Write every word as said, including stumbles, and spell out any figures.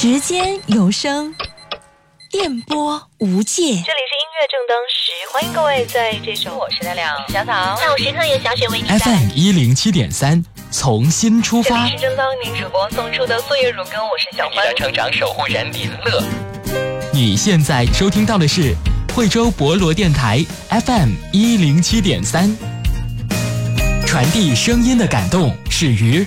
时间有声，电波无界。这里是音乐正当时，欢迎各位在这首我是亮亮小草下午时刻由小雪为您带来 F M 一零七点三，从新出发。 这里是正当您主播送出的岁月乳羹，我是小欢。 你的成长守护人林乐。 你现在收听到的是惠州博罗电台 F M 一零七点三，传递声音的感动始于